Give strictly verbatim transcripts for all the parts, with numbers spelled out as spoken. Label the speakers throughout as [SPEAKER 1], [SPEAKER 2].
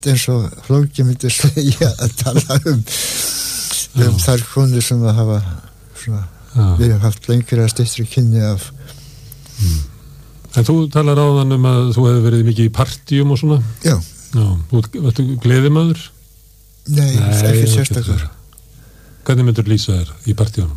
[SPEAKER 1] eins og Flóki myndi segja að tala um, um þær konur sem að hafa svona, við hefum haft lengri að styttri kynni af
[SPEAKER 2] mm. En þú talar áðan um að þú hefur verið mikið í partíum og svona
[SPEAKER 1] Já,
[SPEAKER 2] Já Þú varstu gleðimaður?
[SPEAKER 1] Nei, Nei ekki sérstakar
[SPEAKER 2] Hvernig myndur lýsa þér í partíunum?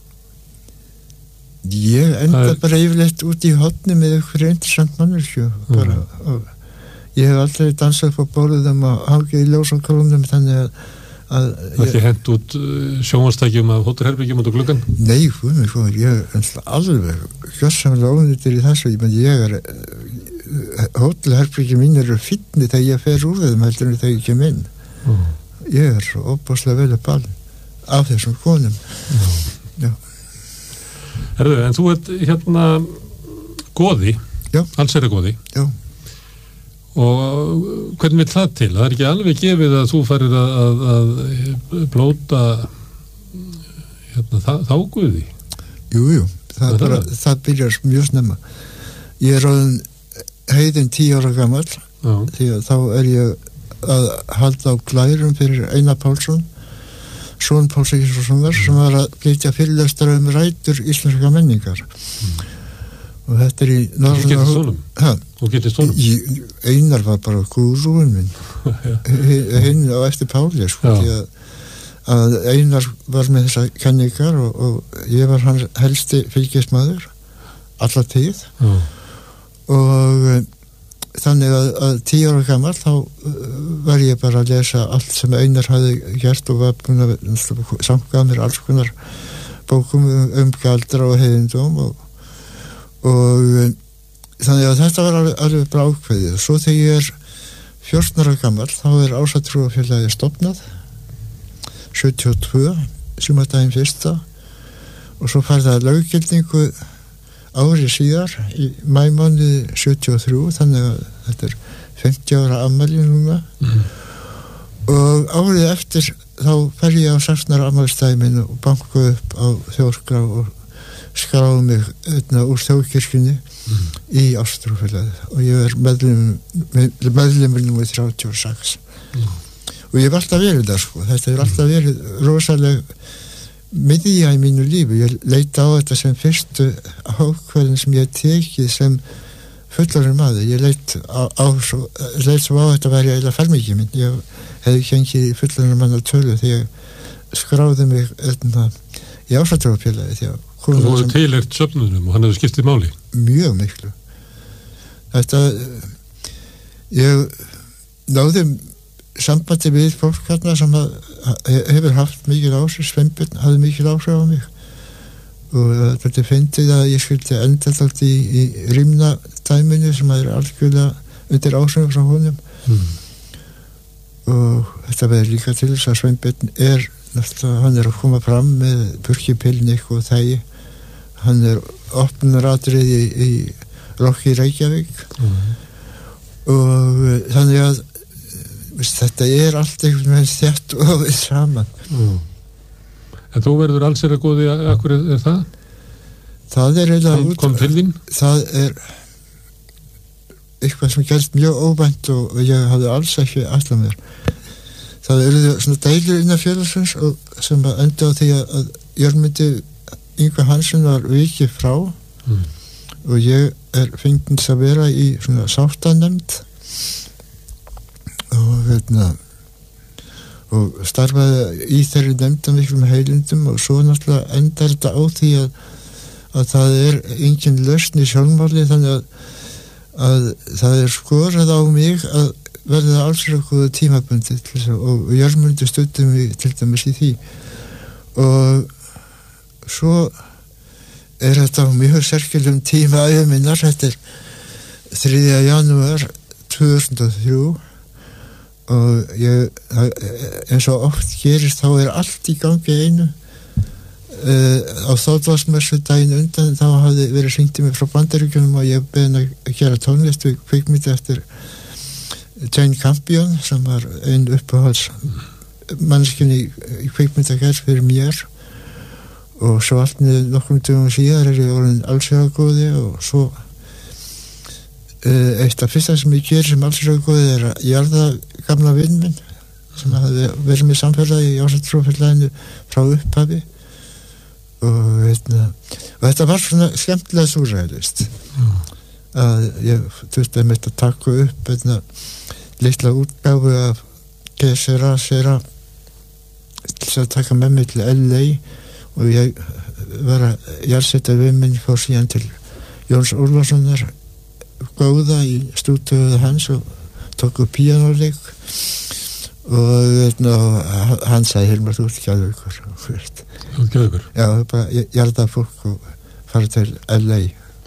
[SPEAKER 1] Ég enda
[SPEAKER 2] er... bara
[SPEAKER 1] yfirleitt út í hotni með ykkur interessant manneskju bara mm. og ég hef aldrei dansað upp á borðum og hangið í ljósakrónum þannig að, að
[SPEAKER 2] Það er ekki hent út sjónvarstækjum af hótelherbyggjum út á gluggan?
[SPEAKER 1] Nei, hún er hvað, ég er alveg gjörsamlega ónýttur í þessu, ég, ég er hótelherbyggjum mín eru fínni þegar ég fer úr þeim heldur en þegar ég kem inn mm. Ég er svo óbúslega vel að ball af þessum konum mm. Já
[SPEAKER 2] Herðu, en þú ert hérna goði, alls er að goði
[SPEAKER 1] Já
[SPEAKER 2] og hvernig vil það til? Það er ekki alveg gefið að þú farir að, að, að blóta hérna, þá, þá guði?
[SPEAKER 1] Jú, jú, það, það, bara, það byrjar mjög snemma. Ég er ráðin heiðin tíu ára gamall Já. Því að þá er ég að halda á glærum fyrir Einar Pálsson, son Páls Egilssonar, sem var að flytja fyrirlestra um rætur íslenska menningar. Mm. Og þetta er í
[SPEAKER 2] Þú getið stónum?
[SPEAKER 1] Hæ?
[SPEAKER 2] Þú getið stónum?
[SPEAKER 1] Einar var bara gúrúin minn hinn á eftir Páli sko, því að, að Einar var með þessa kenningar og, og ég var hans helsti fylgismadur alla tíð Já. Og þannig að, að tíu ára gamall þá var ég bara að lesa allt sem Einar hafði gert og var búin að samkvæða mér alls konar bókum um, um galdra og heiðindóm og og þannig að þetta var alveg, alveg bara ákveðið. Svo þegar ég er fjórtán ára gamall þá er Ásatrúarfélagið stofnað sjötíu og tvö sumardaginn fyrsta og svo fær það löggildingu ári síðar í maímánuði sjötíu og þrjú þannig að þetta er fimmtíu ára afmæli núna mm. og árið eftir þá fer ég á sextán ára afmælistaginn minn og banka upp á þjóðskrá og skráði mig öðna, úr þjóðkirkjunni mm. í Ásatrúarfélagið og ég er meðlimur meðlimur númer þrjátíu og sex mm. og ég hef alltaf verið það sko, þetta hefur alltaf verið rosalega miðja í mínu lífi, ég leita á þetta sem fyrstu ákvörðin sem ég hef tekið sem fullorðinn maður, ég leit á, á svo, leit svo á þetta að vera eða fermingi minn, ég hefði gengið í fullorðinn manna tölu þegar ég skráði mig öðna, í Ásatrúarfélagið því að
[SPEAKER 2] Þú hefur tilheyrt söfnunum og hann hefur skiptið máli?
[SPEAKER 1] Mjög miklu. Þetta, ég náði sambandi við fólk hérna sem að, hefur haft mikil áhrif, Sveinbjörn hafði mikil áhrif á mig og þetta fyndið að ég skildi enda þátt í, í rímnadæminu sem er algjörlega undir áhrifum frá honum mm. og þetta verður líka til þess að Sveinbjörn er hann er að koma fram með burkipilnik og þægi hann er opnunaratriði í, í Rokki Reykjavík mm. og þannig að veist, þetta er allt einhvern veginn þétt og við saman
[SPEAKER 2] mm. En þú verður alls er að góði akkur er, er það?
[SPEAKER 1] Það er
[SPEAKER 2] kom, kom til þín?
[SPEAKER 1] Það er eitthvað sem gerst mjög óvænt og ég hafði alls ekki ætlað mér það eru svona deilur innan félagsins og sem að enda á því að, að Jörmundi Ingvar Hansen var vikið frá mm. og ég er fenginn að vera í svona sáttanemnd og hérna og starfaði í þeirri nefnda miklum heilindum og svo náttúrulega endar þetta á því að, að það er engin lausn í sjálfmáli þannig að, að það er skorað á mig að verða alls eitthvað tímabundi og Jörmundi stutti mig til dæmis í því og svo er þetta mjög sérkjölum tíma æði minnar, þetta er þriðja janúar tvö þúsund og þrjú og ég, eins og oft gerist þá er allt í gangi einu uh, á Þorláksmessu daginn undan þá hafði verið hringt í mig frá Bandaríkjunum og ég beðin að gera tónlist við kvikmyndi eftir Jane Campion sem var einn uppáhalds manneskjunni í kvikmyndagerð fyrir mér og svo allt með nokkrum dögum síðar er ég orðin allsjálfgóði og svo eitt af fyrsta sem ég ger sem allsir góði er að jarða gamla vinn minn sem hafði verið með samfélagi í Ásatrúarfélaginu frá upphafi og, veitna, og þetta var svona skemmtilega súrrealist mm. að ég þurfti að mitt að taka upp veitna, litla útgáfu af Gesera Sera til að taka með mig til L A og ég var að jarðsetja við minn fór síðan til Jóns Ólafssonar góða í stúdíóið hans og tók upp píanóleik og veitna, hann sagði Hilmar þú ert geðveikur
[SPEAKER 2] Þú ert geðveikur?
[SPEAKER 1] Já, bara jarða fólk og fara til L A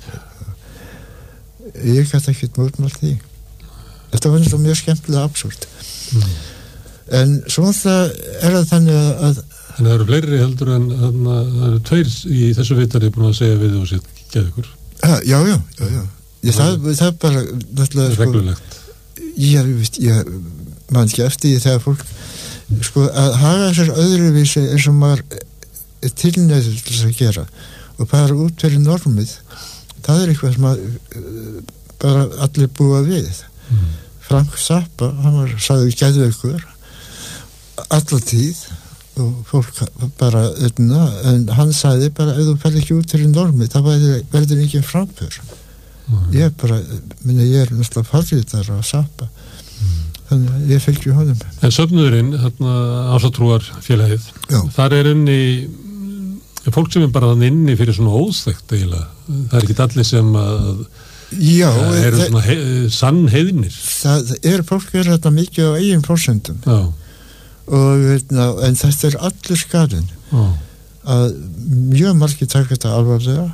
[SPEAKER 1] ég gæti ekkert mótmælt því þetta var náttúrulega mjög skemmtilega absúrt mm. en svo það er það þannig að
[SPEAKER 2] en það eru fleiri heldur en það eru tveir í þessu vitari búin að segja við og sér geðveikur
[SPEAKER 1] já, já, já, já. Ég, það, það er bara náttúrulega
[SPEAKER 2] reglulegt
[SPEAKER 1] sko, ég, ég, ég man ekki eftir því þegar fólk sko að haga sér öðruvísi eins og maður er tilnæður til þess að gera og bara út fyrir normið það er eitthvað sem að bara allir búa við mm. Frank Zappa, hann var sagði geðveikur alla tíð og fólk bara öllna, en hann sagði bara ef þú fer ekki út fyrir normið það verður engin framför mm. ég bara, minna ég er náttúrulega farriðar að Zappa mm. þannig að ég fylgju honum
[SPEAKER 2] En söfnuðurinn, hérna Ásatrúarfélagið þar er inni fólk sem er bara þannig inni fyrir svona óþekkt eiginlega, það er ekki allir sem að
[SPEAKER 1] Já,
[SPEAKER 2] það eru svona hei, sann heiðnir
[SPEAKER 1] það er fólk er þetta mikið á eigin forsendum Já og veitna, en þetta er allur skaðin oh. að mjög margir taka þetta alvarlega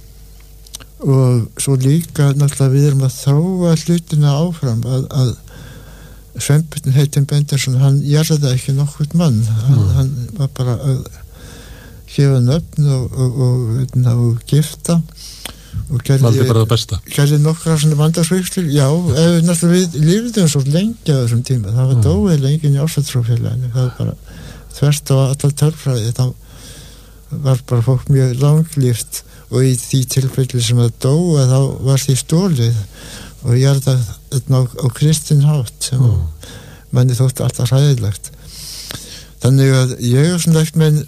[SPEAKER 1] og svo líka náttúrulega við erum að þróa hlutina áfram að, að Sveinbjörn Heitin Bendirsson hann jarðaði ekki nokkurt mann hann, oh. hann var bara að gefa nöfn og, og, og, veitna, og gifta og gerði, gerði nokkra svona vandarsvíkslir já, ef náttúrulega við lífðum svo lengi á þessum tíma, það var mm. dóið lengi í Ásatrúarfélaginu, það var bara þvert á allar tölfræði, þá var bara fólk mjög langlíft og í því tilfelli sem það dóið þá var því stólið og ég er þetta á, á kristin hátt sem mm. manni þótti alltaf hræðilegt þannig að ég er svona ekki menn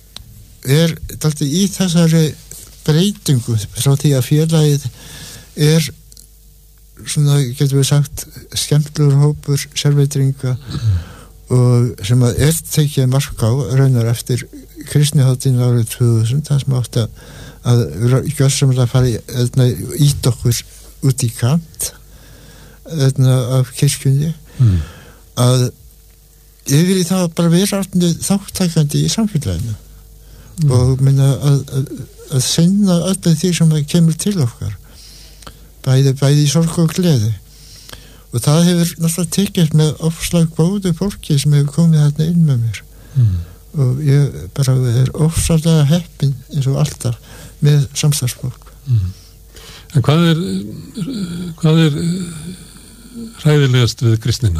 [SPEAKER 1] er dálítið í þessari breytingu frá því að félagið er svona, getur við sagt skemmtlur hópur sérveitringa mm. og sem að er tekið mark á raunar eftir kristniháttinn árið tvö þúsund það sem átti að, að gjörsamlega fara ít okkur út í kant eðna, af kirkjunni mm. að yfir í það bara vera þáttakandi í samfélaginu mm. og minna að, að að sinna öllu því sem það kemur til okkar bæði, bæði í sorg og gleði og það hefur náttúrulega tekið með ofslag góðu fólki sem hefur komið þarna inn með mér mm. og ég bara er ofsalega heppin eins og alltaf með samstarfsfólk mm.
[SPEAKER 2] En hvað er hvað er hræðilegast við kristnina?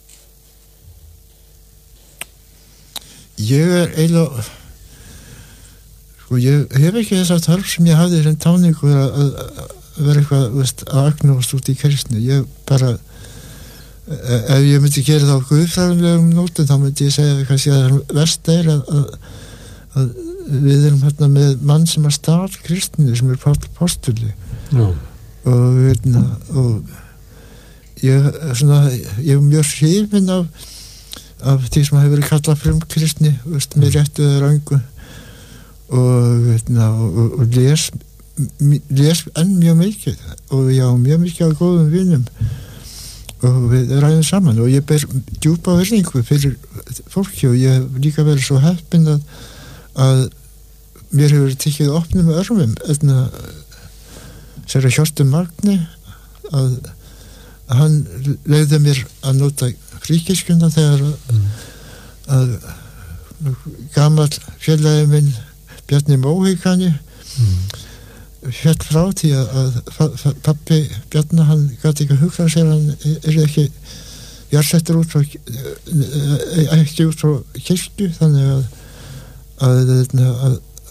[SPEAKER 1] Ég er eiginlega og ég hef ekki þess að þarf sem ég hafði sem táningur að, að, að vera eitthvað veist, að agnast út í kristni ég bara ef ég myndi gera það á guðfræðilegum nótum þá myndi ég segja kannski að það verst er að, að, að við erum hérna með mann sem er stað kristni sem er Páll Postuli no. og, veitna, og ég, svona, ég er mjög hrifinn af, af því sem hefur verið kallað frum kristni veist, með réttu eða röngu og, veitna, og, og les, les enn mjög mikið og já, mjög mikið á góðum vinum og við ræðum saman og ég ber djúpa virðingu fyrir fólki og ég hef líka verið svo heppinn að, að mér hefur tekið opnum örmum eðna sér að Hjörtur Magni að, að hann leiði mér að nota fríkirkjuna þegar mm. að, að gamall félagi minn Bjarni Móhíkani mm. fjall frá því að, að pappi Bjarni hann gæti ekki að hugsa sér hann er ekki jarðsettur út frá ekki út frá kirkju þannig að, að, að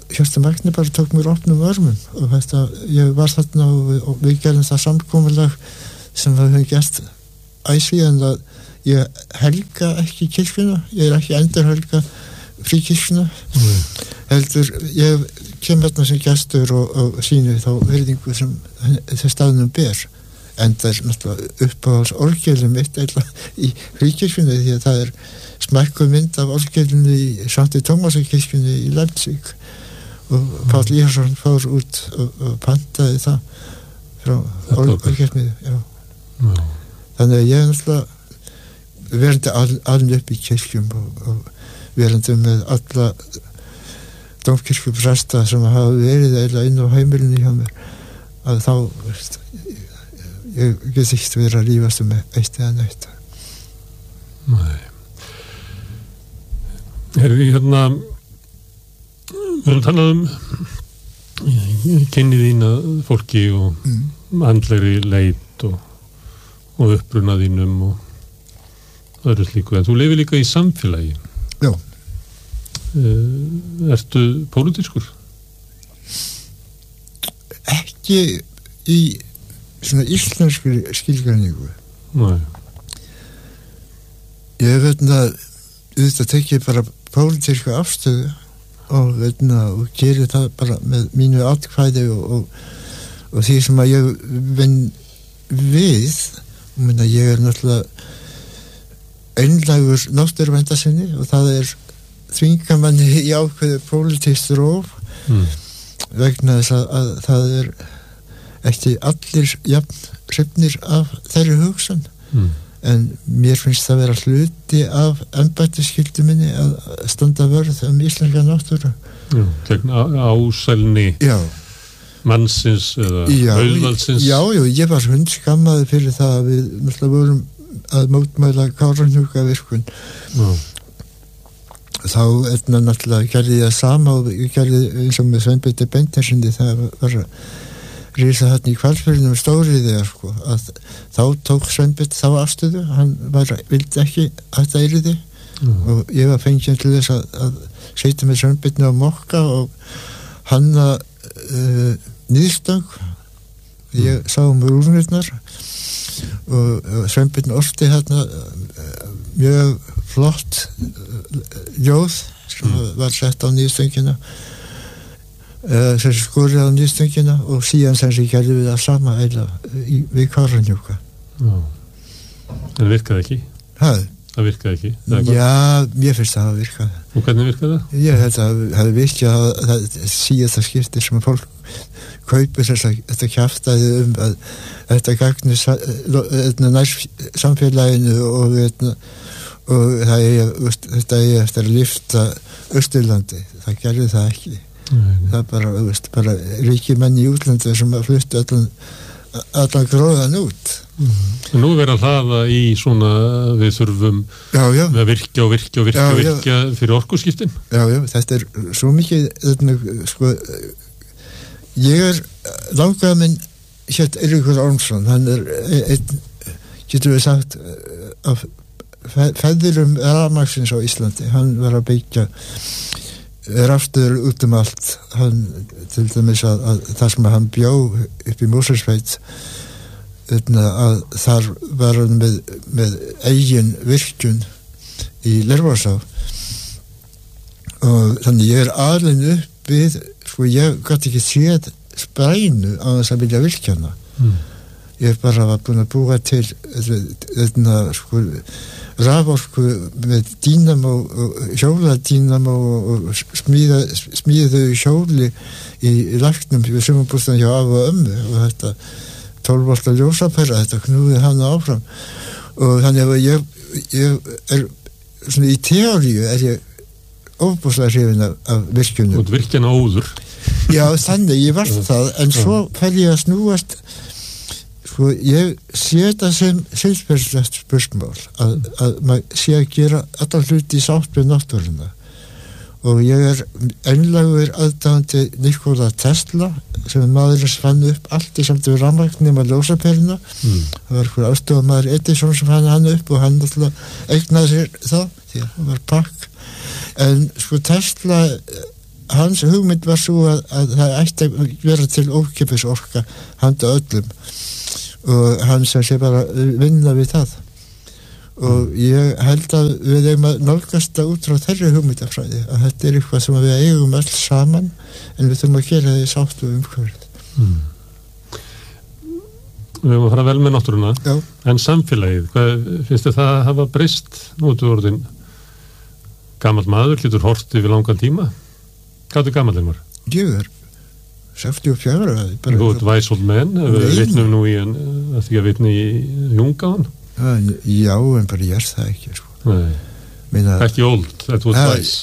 [SPEAKER 1] Hjörtur Magni bara tók mér opnum örmum og þetta, ég var þarna og, og við gerðum það samkomulag sem við höfum gert æsíðan að ég helga ekki kirkjuna, ég er ekki endur helga fríkirkjuna mm. heldur, ég kem hérna sem gestur og, og sínu þá virðingu sem þess staðnum ber en það er náttúrulega uppáhalds orgelum mitt eða í fríkirkjunni því að það er smækkuð mynd af orgelinu í Sankti Tómasarkirkjunni í Leipzig og Páll Íharsson fór út og, og pantaði það frá orgelmiðu já. Já. Þannig að ég er náttúrulega verandi alveg upp í kirkjum og, og verandi með alla dómkirkjupresta sem hafa verið eða inn á heimilinu hjá mér að þá veist, ég get ekki verið að rífast um eitt eða neitt
[SPEAKER 2] Nei Er því hérna við höfum talað um kynnið þín að fólki og mm. andlegri leit og, og uppruna þínum og öðru slíku en þú lifir líka í samfélagi
[SPEAKER 1] Já
[SPEAKER 2] Uh, ertu pólitískur?
[SPEAKER 1] Ekki í svona íslenskri skilgreiningu
[SPEAKER 2] Nei
[SPEAKER 1] Ég veit að auðvitað tekið bara pólitíska afstöðu og, veitna, og gerir það bara með mínu atkvæði og, og, og því sem að ég vinn við og minna ég er náttúrulega einlægur náttúruverndarsinni og það er þvinga manni í ákveðu pólitískt róf mm. vegna þess að, að það er ekki allir jafn hrifnir af þeirri hugsun mm. en mér finnst það vera hluti af embættisskyldu minni að standa vörð um íslenska náttúru
[SPEAKER 2] Já, gegn ásælni
[SPEAKER 1] Já
[SPEAKER 2] mannsins eða auðvaldsins
[SPEAKER 1] Já, já, ég var hundskammaði fyrir það að við náttúrulega vorum að mótmæla Kárahnjúkavirkjun Já þá etna náttúrulega gerði ég það sama og ég gerði eins og með Sveinbirni Beintesinni það var að rísa þarna í Hvalfirðinum stóriði sko, að þá tók Sveinbirni þá afstöðu, hann var, vildi ekki að það yrði mm. og ég var fengið til þess að, að setja með Sveinbirni á mokka og hann að uh, nýðstöng mm. ég sá um úrnirnar og, og Sveinbirni orti þarna uh, mjög flott ljóð sem mm. var sett á nýðstöngina uh, sem skorið á nýðstöngina og síðan sem sem gerði við það sama eila í, við Kárahnjúka
[SPEAKER 2] En virkaði ekki?
[SPEAKER 1] Hæ?
[SPEAKER 2] Það virkaði ekki?
[SPEAKER 1] Já, mér finnst það að virka
[SPEAKER 2] Og hvernig virkaði það?
[SPEAKER 1] Ég held að það virkja að það síðan það skiptir sem að fólk kaupir þess að þetta kjaftaði um að þetta gagnir næst samfélaginu og þetta og það er, þetta er eftir að lyfta Austurlandi, það gerði það ekki mm. það bara, veist, bara ríkir menn í útlandi sem að fluttu allan, allan gróðan út
[SPEAKER 2] mm. En nú verður að hlaða í svona við þurfum
[SPEAKER 1] já, já.
[SPEAKER 2] að virkja og virkja og virkja, já, virkja já. fyrir orkuskiptin
[SPEAKER 1] Já, já, þetta er svo mikið þetta, sko ég er langað minn hétt Eiríkur Ormsson, hann er einn, getur við sagt af feðurum rafmagnsins á Íslandi hann var að byggja rafstöður út um allt hann til dæmis að, að það sem hann bjó upp í Mosfellsveit að þar var hann með, með eigin virkjun í Leirvogsá og þannig ég er alveg upp við sko ég gæti ekki séð sprænu á þess að vilja virkjana mm. ég bara var búin að búa til þetta sko raforku með dínamo og hjóladínamo og smíða, smíðu hjóli í, í lagnum við sumarbústan hjá af og ömmu og þetta tólf volta ljósapæra þetta knúði hana áfram og þannig að ég, ég er svona í teóríu er ég ofbúslega hrifin af, af virkjunum
[SPEAKER 2] og virkjana óður
[SPEAKER 1] já þannig ég var það en svo fær ég að snúast sko ég sé þetta sem siðferðislegt spursmál að, að maður sé að gera allar hluti í sátt með náttúruna og ég er einlægur aðdáandi Nikola Tesla sem er maðurinn sem fann upp allt í samt við rafmagn nema ljósaperuna mm. það var hver aðstofamaður Edison sem fann hann upp og hann alltaf eignaði sér það því að hann var pakk en sko Tesla hans hugmynd var svo að, að það ætti að vera til ókeypis orka handa öllum og hann sem sé bara vinna við það og ég held að við eigum að nálgast það út frá þeirri hugmyndafræði að þetta er eitthvað sem við eigum öll saman en við þurfum að gera það í sátt og umhverfið.
[SPEAKER 2] Mm. Við höfum að fara vel með náttúruna. Já. En samfélagið, hvað finnst þið það að hafa breyst nú til orðin gamall maður, lítur hort yfir langan tíma? Hvað er gamallinn var?
[SPEAKER 1] Ég er sextíu og fjögur.
[SPEAKER 2] Þú ert wise old man, við vitnum nú í en að því að vitni í Jungaðan.
[SPEAKER 1] Já, en bara ég er það ekki sko.
[SPEAKER 2] Nei, Meina, ekki old, þetta var wise.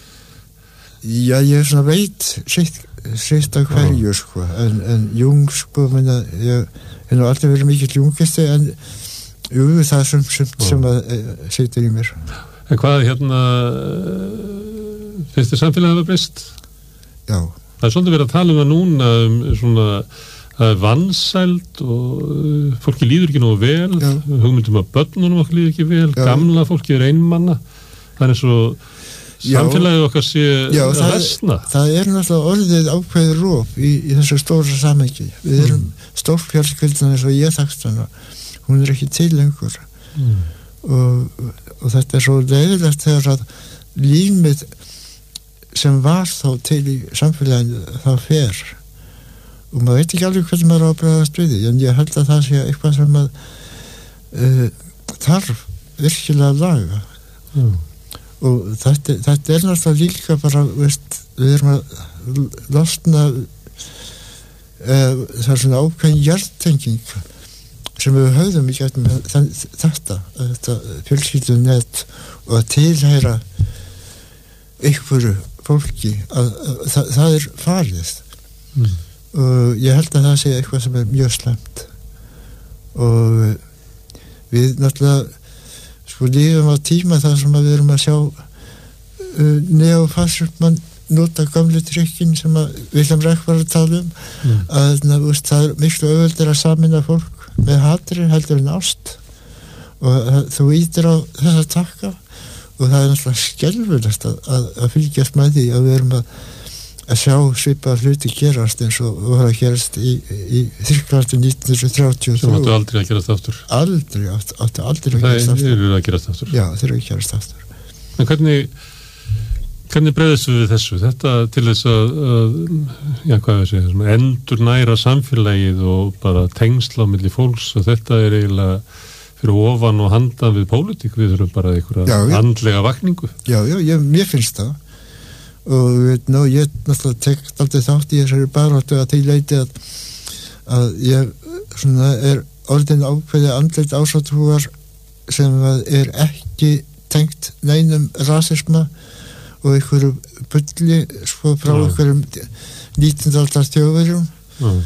[SPEAKER 1] Já, ég svona veit sitt, sitt af hverju sko, en, en Jung sko, meina, ég hef nú aldrei verið mikill Jungisti en jú, það er sem, sem, sem að e, situr í mér.
[SPEAKER 2] En hvað hérna finnst þið samfélagið að breyst?
[SPEAKER 1] Já.
[SPEAKER 2] Það er svolítið verið að tala um það núna um svona það er vansæld og fólki líður ekki nógu vel, já. Hugmyndum að börnunum okkur líður ekki vel, já. Gamla fólki er einmanna, það er eins og samfélagið okkar sé já, að vesna.
[SPEAKER 1] Það er náttúrulega orðið ákveðið róf í, í þessu stóra samhengi. Við erum mm. stórfjölskyldan eins og ég þekkt hana, hún er ekki til lengur mm. og, og þetta er svo leiðilegt þegar að límið sem var þá til í samfélaginu það fer og maður veit ekki alveg hvernig maður á að bregðast við því, en ég held að það sé eitthvað sem að uh, þarf virkilega að laga mm. og þetta, þetta er náttúrulega líka bara, veist, við erum að losna uh, það er svona ákveðin hjartenging sem við höfðum í gegnum þetta, þetta fjölskyldunet og að tilheyra einhverju fólki að, að, að það, það er farið mm. og ég held að það sé eitthvað sem er mjög slæmt og við náttúrulega sko lífum á tíma þar sem að við erum að sjá uh, neofasismann nota gamlu trykkin sem að Vilhelm Reich var að tala um mm. að na, veist, það er miklu auðveldir að samina fólk með hatri heldur en ást og að, þú ítir á þessa takka og það er náttúrulega skelfilegt að, að, að fylgjast með því að við erum að að sjá svipað hluti gerast eins og var að gerast í, í Þýskalandi nítján hundruð þrjátíu og þrjú.
[SPEAKER 2] Sem áttu aldrei að gerast aftur.
[SPEAKER 1] Aldrei, áttu, áttu aldrei að gerast aftur.
[SPEAKER 2] Það eru að gerast aftur.
[SPEAKER 1] Já, þeir eru að gerast aftur.
[SPEAKER 2] En hvernig, hvernig bregðist við þessu? Þetta til þess að, að já, hvað við segja, endur næra samfélagið og bara tengsla á milli fólks og þetta er eiginlega fyrir ofan og handan við pólitík, við þurfum bara einhverja andlega vakningu. Já, já, ég, mér finnst það. Og veit, ná, ég náttúrulega tekst aldrei þátt í þessari baráttu að því leiti að, að ég svona er orðin ákveði andleit ásatrúar sem er ekki tengt neinum rasisma og einhverju bulli sko frá mm. einhverjum nítjándu aldar Þjóðverjum mm.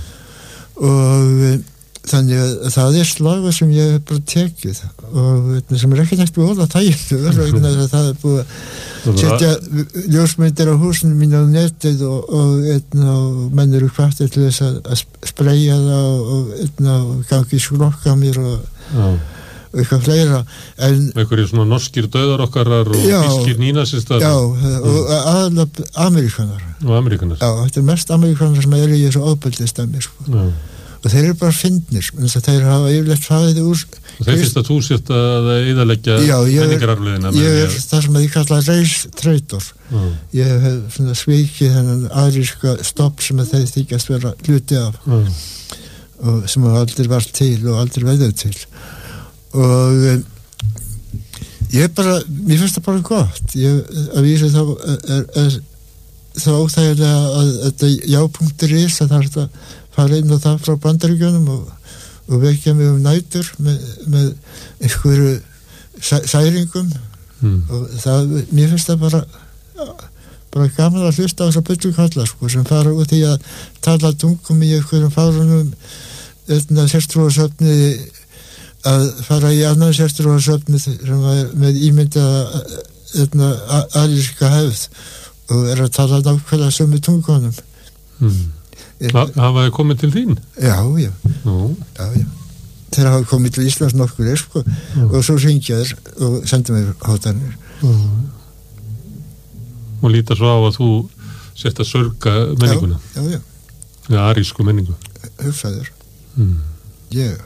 [SPEAKER 2] og þannig að það er slaga sem ég hef bara tekið og veit, sem er ekki nægt búið að tæja það er búið að setja ljósmyndir á húsinu mínu á netið og, og, eitna, og menn eru hvattir til þess að, að spreyja það og, eitna, og gangi slokka mér og, og eitthvað fleira en einhverjir svona norskir döðarokkarar og ískir nínasistar já, mm. og aðalega Ameríkanar og Ameríkanar já, þetta er mest Ameríkanar sem er í þessu ofbeldisdæmi sko. Já og þeir eru bara fyndnir þeir hafa yfirleitt farið úr og þeir finnst að þú sért að eyðileggja menningararfleðina ég er það sem ég kalla race traitor mm. ég hef svona svikið þennan aðríska stopp sem að þeir þykjast vera hluti af mm. og sem hafa aldrei var til og aldrei veður til og um, ég bara mér finnst það bara gott ég, að vísa þá er, er, þá óþægilega að þetta jápunktur er að það er þetta fara inn á það frá Bandaríkjunum og, og vekja mig um nætur með, með einhverju sæ, særingum mm. og það, mér finnst það bara bara gaman að hlusta á þess að byrju kalla sko, sem fara út í að tala tungum í einhverjum fárunum eða sértrúarsöfni að fara í annan sértrúarsöfni sem var með ímyndaða aðríska hefð og er að tala nákvæmlega sömu tungunum mm. Hafa þið komið til þín? Já, já. já, já. Þeir hafa komið til Íslands nokkur er, sko, og svo syngja þér og senda mér hótanir. Og lítar svo á að þú sért að sörga menninguna.
[SPEAKER 1] Já, já, já.
[SPEAKER 2] Já, arísku menningu.
[SPEAKER 1] Hugsaður.
[SPEAKER 2] Mm.
[SPEAKER 1] Ég.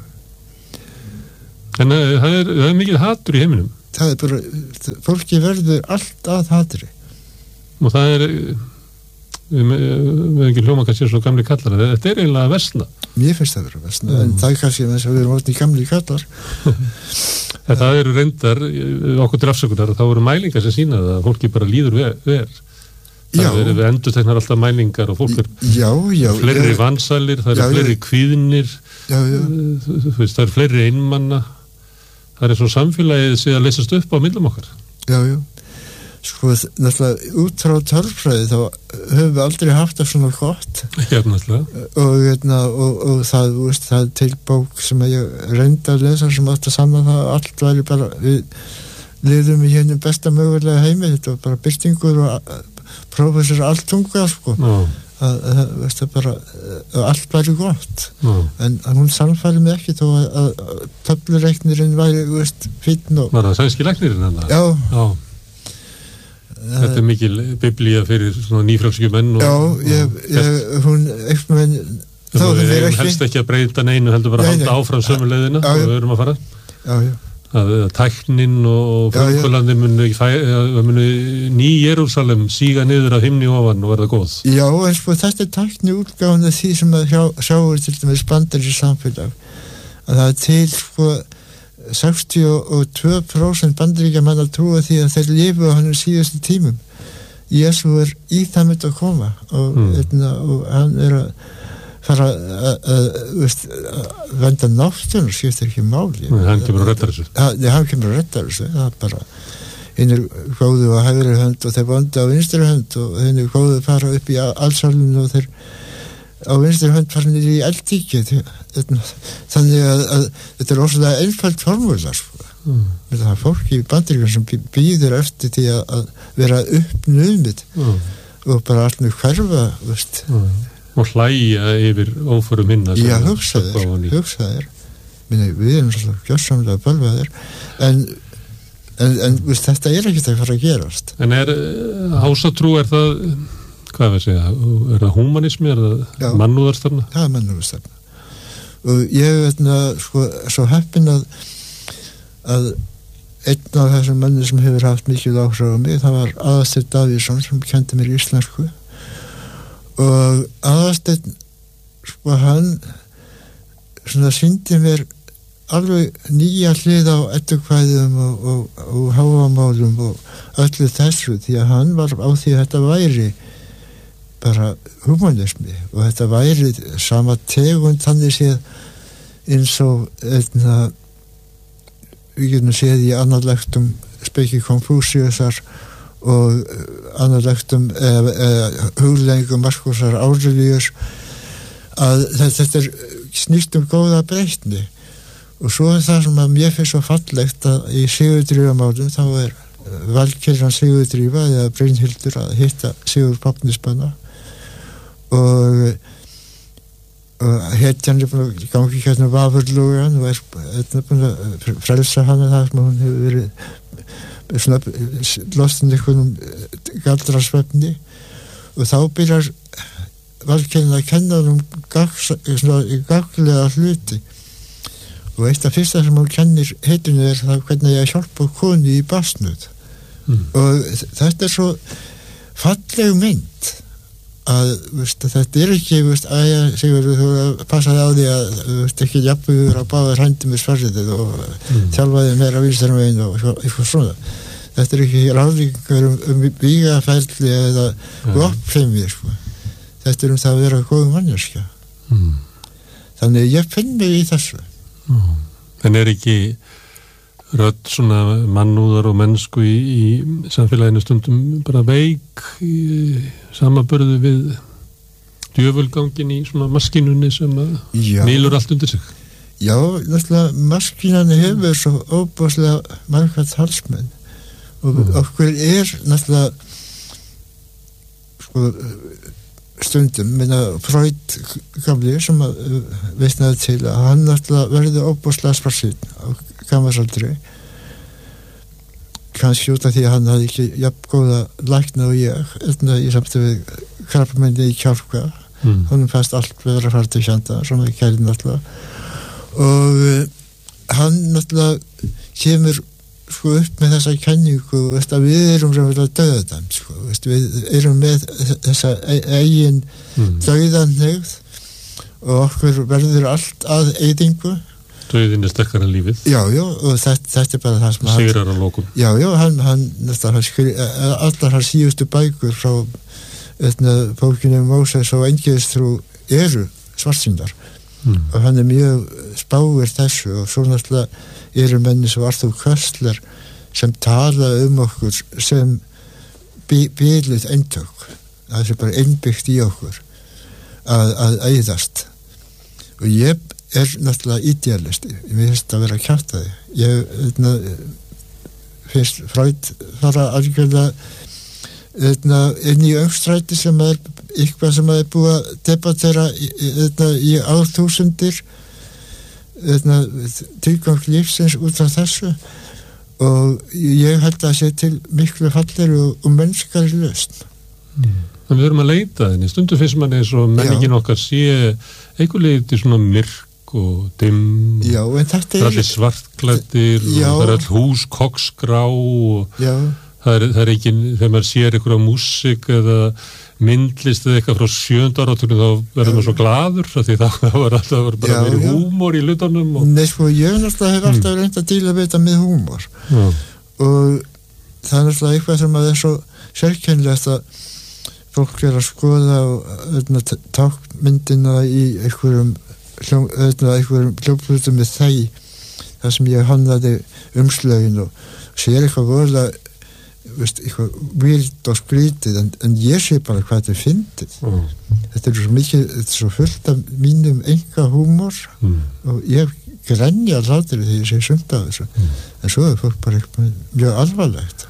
[SPEAKER 2] En uh, það, er, það er mikið hatur í heiminum.
[SPEAKER 1] Það er bara, fólki verður allt að hatri.
[SPEAKER 2] Og það er, við hefum ekki hljóma kannski svo gamli kallar, þetta er eiginlega að versna.
[SPEAKER 1] Mér finnst það verið að versna, mm. en það er kannski þess að við erum orðin gamli kallar.
[SPEAKER 2] En það eru reyndar, okkur til afsökunar, þá eru mælingar sem sýna það að fólki bara líður ver. Það eru við endurteknar alltaf mælingar og fólk er
[SPEAKER 1] já, já,
[SPEAKER 2] fleiri
[SPEAKER 1] já,
[SPEAKER 2] vansælir, það eru
[SPEAKER 1] já,
[SPEAKER 2] fleiri
[SPEAKER 1] já.
[SPEAKER 2] kvíðnir,
[SPEAKER 1] já, já.
[SPEAKER 2] það eru fleiri einmanna, það er eins og samfélagið sé að leysast upp á millum okkar.
[SPEAKER 1] Já, já. Sko, náttúrulega, út frá tölfræði þá höfum við aldrei haft það svona gott.
[SPEAKER 2] Já, náttúrulega.
[SPEAKER 1] Og, hérna, og, og það, veist, það er til bók sem ég reyndi að lesa sem átt að sanna það að allt væri bara, við liðum í henni besta mögulega heimi, þetta var bara byrtingur og prófessor allt tunga, sko.
[SPEAKER 2] Já.
[SPEAKER 1] Að, að, veist, að bara, að allt væri gott.
[SPEAKER 2] Já.
[SPEAKER 1] En hún sannfæri mig ekki þó að, að, að töflureiknirinn væri, veist, fínn og...
[SPEAKER 2] Var það sænski læknirinn hann?
[SPEAKER 1] Já.
[SPEAKER 2] Já. Þetta er mikil biblía fyrir svona nýfrjálsku menn og...
[SPEAKER 1] Já, ég, ég, hún, eitthvað menn...
[SPEAKER 2] Þá við eigum helst ekki að breyta neinu, heldur bara að halda áfram sömu leiðina og við erum að fara.
[SPEAKER 1] Já, já.
[SPEAKER 2] Að tæknin og frumkvölandi munu, munu ný Jerúsalem síga niður af himni ofan og verða góð.
[SPEAKER 1] Já, en sko þetta er tækni útgáfan af því sem að sjá, sjáur til dæmis bandarískt samfélag. Að það er til sko sextíu og tvö prósent bandaríkjamann að trúa því að þeir lifu á hann síðustu tímum. Jesú er í það mynd að koma og, mm. eitna, og hann er að fara að venda náttúrun og skiptir ekki máli.
[SPEAKER 2] Nei, hann kemur að redda þessu.
[SPEAKER 1] Nei, hann kemur að redda þessu. Það er bara hinn er góðu á hægri hönd og þeir vonda á vinstri hönd og hinn er góðu að fara upp í allsalinu og þeir á vinstri hönd fara niður í eldíki. Þannig að, að þetta er óslega einfald formúla, sko. Mm. Það er fólk í Bandaríkjunum sem býður eftir því að, að vera uppnumið mm. og bara allt með hverfa, veist.
[SPEAKER 2] Mm. Og hlæja yfir óförum hinna.
[SPEAKER 1] Já, hugsaðir, hugsaðir. Minna, við erum svolítið gjörsamlega bölvaðir, en, en, en veist, þetta er ekkert að fara að gerast.
[SPEAKER 2] En er ásatrú, er það, hvað við segja, er það humanismi, er það mannúðarstefna?
[SPEAKER 1] Það er mannúðarstefna. Og ég veit að, sko, svo heppin að, að einn af þessum manni sem hefur haft mikið áhrif á mig, það var Aðalsteinn Davíðsson sem kendi mér íslensku. Og Aðalsteinn, sko, hann svona sýndi mér alveg nýja hlið á eddukvæðum og, og, og háamálum og öllu þessu, því að hann var á því að þetta væri bara humanismi og þetta væri sama tegund þannig séð eins og einna, við getum séð í annarlegtum speki Konfúsíusar og annarlegtum eða e, hugleggingum Markúsar Árelíus að þetta er snýst um góða breytni og svo er það sem að mér finnst svo fallegt að í Sigurdrífamálum þá er Valkyrjan Sigurdrífa eða Brynhildur að hitta Sigurð Páfnisbanna og, og hetjan er búin að gangi hérna Vafurlugan og er búin að frelsa hana það sem hún hefur verið svona lostin einhvernum galdrasvefni og þá byrjar Valkyrjan að kenna um gaglega hluti og eitt af fyrsta sem hún kennir heitinu er það hvernig ég hjálpa konu í basnud mm. og þetta er svo falleg mynd að veist, þetta er ekki veist, að ég segur þú passaði á því að veist, ekki jafnvegur að báða hrændi með svarðið og mm. þjálfaði meira vinstrum veginn og eitthvað svona þetta er ekki ráðlingar um, um vígaferli eða uppfemi sko. Þetta er um það að vera góð manneskja mm. þannig ég finn mig í þessu
[SPEAKER 2] mm. En er ekki rödd svona mannúðar og mennsku í, í samfélaginu stundum bara veik í samaburðu við djöfulgangin í svona maskinunni sem mýlur allt undir sig?
[SPEAKER 1] Já, náttúrulega maskinunni hefur svo óbúslega marga talsmenn og mm. okkur er náttúrulega sko stundum, minna Freud gamli sem að veitnaði til að hann náttúrulega verði óbúslega sparsinn á gammarsaldri kannski út af því að hann hafði ekki jafn góða lækna og ég, eða í samtöðu við krabbameini í kjálka mm. honum fannst allt vera að fara til fjanda svona kærið náttúrulega og uh, hann náttúrulega kemur sko upp með þessa kenningu veist, að við erum raunverulega dauðadæmd sko, veist, við erum með þessa eigin mm. dauðanhneigð og okkur verður allt að eyðingu.
[SPEAKER 2] Dauðinn er sterkar en lífið.
[SPEAKER 1] Já, já, og þetta, þetta er bara það sem hann...
[SPEAKER 2] Sigrar á lokum.
[SPEAKER 1] Já, já, hann, hann, hann skri, allar hans síðustu bækur frá bókinu Móses og Engiðstrú eru svartsýndar mm. og hann er mjög spáir þessu og svo náttúrulega eru menni sem Arthur Koestler sem tala um okkur sem bíluð eintök. Það er bara innbyggt í okkur að, að æðast og ég er náttúrulega idealisti mér finnst að vera að kjarta því ég eitna, finnst Freud fara algjörlega eitna, inn í öngstræti sem er eitthvað sem er búið að debatera eitna, í árþúsundir tilgang lífsins út af þessu og ég held að sé til miklu fallir og, og mennskari lausn
[SPEAKER 2] mm. En við erum að leita þenni stundu finnst mann eins og menningin okkar sé eitthvað leiti svona myrk og dimm
[SPEAKER 1] já, en þetta er
[SPEAKER 2] allir svartklæddir og það er all hús koksgrá og það er, það er ekki þegar maður sér eitthvað músík eða myndlist eða eitthvað frá sjöunda áratugnum þá verður maður svo glaður því það var alltaf var bara verið húmor í hlutunum og...
[SPEAKER 1] Nei sko, ég náttúrulega hef alltaf mm. reynd að díla við þetta með húmor
[SPEAKER 2] já.
[SPEAKER 1] Og það er náttúrulega eitthvað sem að er svo sérkennilegt að fólk er að skoða og tákmyndina í einhverjum einhverjum hljóflutum með þeim þar sem ég hannaði umslögin og sér eitthvað vorulega veist, eitthvað vild og skrítið en, en ég sé bara hvað þetta er fyndið mm. þetta er svo mikið þetta er svo fullt af mínum enga húmor mm. og ég grenja hlátur þegar ég sé sumt af þessu mm. en svo er fólk bara eitthvað mjög alvarlegt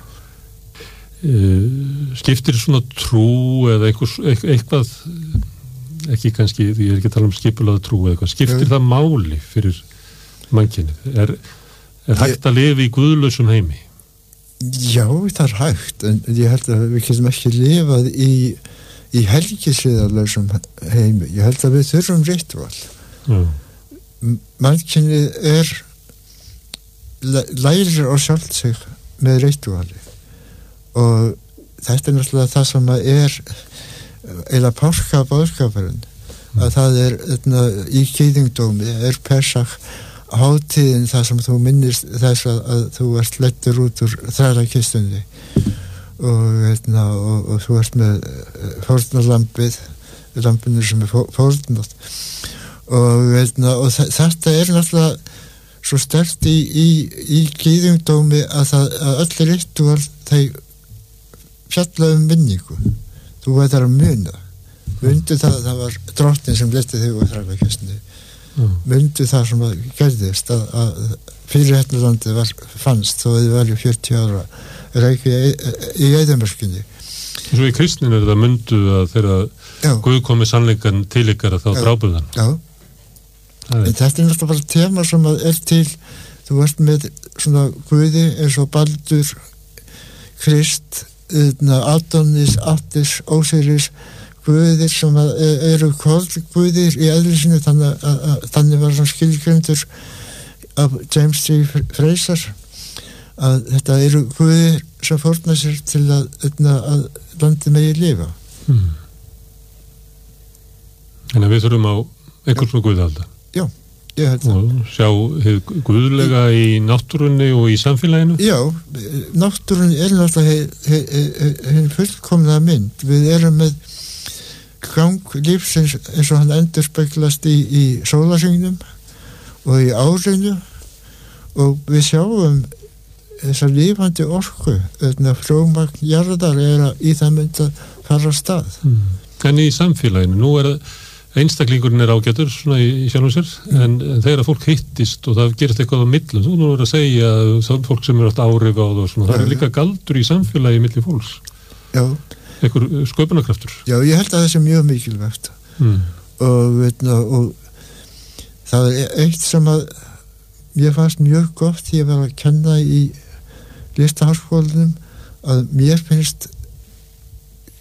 [SPEAKER 2] uh, Skiptir svona trú eða eitthvað, eitthvað ekki kannski, ég er ekki að tala um skipulaða trú eða eitthvað, skiptir það máli fyrir mannkynið? Er, er hægt að lifa í guðlausum heimi?
[SPEAKER 1] Já, það er hægt en ég held að við getum ekki lifað í, í helgisliðarlausum heimi. Ég held að við þurfum ritual. Mannkynið er lærir á sjálft sig með rituali og þetta er náttúrulega það sem er eða páska bóðskapurinn mm. að það er etna, í gyðingdómi er Pesach hátíðin þar sem þú minnist þess að, að þú ert leiddur út úr þrærakistunni og, etna, og, og þú ert með fórnarlambið lampinu sem er fórnart og, etna, og þetta er náttúrulega svo sterkt í, í, í gyðingdómi að, það, að öll ritual þeir fjalla um minningu þú veitar að muna mundu það að það var drottinn sem leti þig úr þrærakistunni mm. mundu það sem að gerðist að, að fyrirhetnulandi fannst þó að þið væri fjörutíu ára reiki í, í eyðimörkinni
[SPEAKER 2] Svo í kristnin er það mundu að þegar Guð komi sannleikan til ykkar að þá drápuðan
[SPEAKER 1] Já, en þetta er náttúrulega bara tema sem að er til þú ert með svona Guði eins og Baldur Krist Adonis, Attis, Ósiris guðir sem eru kollguðir í eðlisinu þannig, að, að, þannig var svona skilgreindur af James T. Fraser að þetta eru guðir sem fórna sér til að, að landi megi lifa hmm.
[SPEAKER 2] Þannig að við þurfum á einhvern svona guðalda
[SPEAKER 1] Já og
[SPEAKER 2] sjá hið guðlega í náttúrunni og í samfélaginu?
[SPEAKER 1] Já, náttúrunni er náttúrulega hinn fullkomna mynd. Við erum með gang lífsins eins og hann endurspeglast í, í sólarhringnum og í árinu og við sjáum þessa lífandi orku þarna frjómagn jarðar er að í það mynd að fara af stað.
[SPEAKER 2] Mm. En í samfélaginu, nú er það einstaklingurinn er ágætur svona í, í sjálfum sér mm. en, en þegar fólk hittist og það gerist eitthvað á millum, þú nú er að segja að fólk sem er átt áhrif á það og svona, það er líka galdur í samfélagi milli fólks
[SPEAKER 1] Já
[SPEAKER 2] einhver sköpunarkraftur
[SPEAKER 1] Já, ég held að það sé mjög mikilvægt mm. og, veitna, og það er eitt sem að mér fannst mjög gott því að vera að kenna í listaháskólanum að mér finnst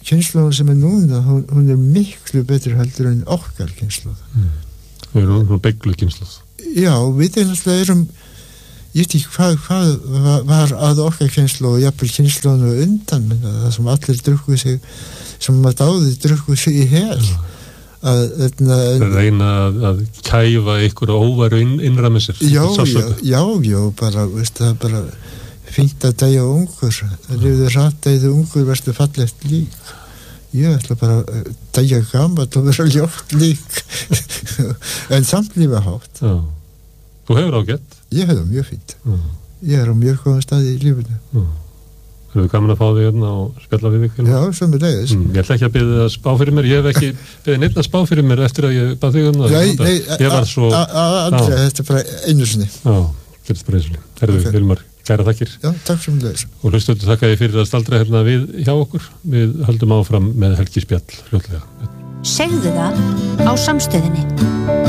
[SPEAKER 1] kynslóðan sem er núna, hún, hún er miklu betri heldur en okkar kynslóð.
[SPEAKER 2] Mm. Við erum svona beigluð kynslóð.
[SPEAKER 1] Já, við eiginlega erum, ég veit ekki hvað, hvað var að okkar kynslóð og jafnvel kynslóðan og undan, menna, það sem allir drukkuð sig, sem maður dáði drukkuð sig í hel. Mm. Að, að, að
[SPEAKER 2] reyna að, að kæfa ykkur óværu inn, innra með sér.
[SPEAKER 1] Já, já, já, já, bara, veist, það er bara fínt að dæja ungur, það er rættæði ungur verður fallegt lík. Ég ætla bara að dæja gamalt og vera ljótt lík. En samt lífa hátt.
[SPEAKER 2] Já. Þú hefur ágætt?
[SPEAKER 1] Ég hefur mjög fínt.
[SPEAKER 2] Já.
[SPEAKER 1] Ég er á mjög góðan staði í lífinu.
[SPEAKER 2] Já. Þú hefur gaman að fá þig hérna og spjalla við þig?
[SPEAKER 1] Já, sömuleiðis.
[SPEAKER 2] Mm, ég ætla ekki að byrja það að spá fyrir mér. Ég hef ekki byrðið neitt að spá fyrir mér eftir að ég bað þig um það.
[SPEAKER 1] Nei, nei,
[SPEAKER 2] ég var svo...
[SPEAKER 1] aldrei, þetta er bara einu sinni.
[SPEAKER 2] Já, þetta er bara einu sinni. Herðu, okay. Vilmar, kæra þakkir.
[SPEAKER 1] Já, takk sömuleiðis. Og
[SPEAKER 2] hlustendur, þakka ég fyrir að staldra hérna við hjá okkur. Við höldum áfram með Helgi spjall fljótlega.
[SPEAKER 3] Segðu það á Samstöðinni.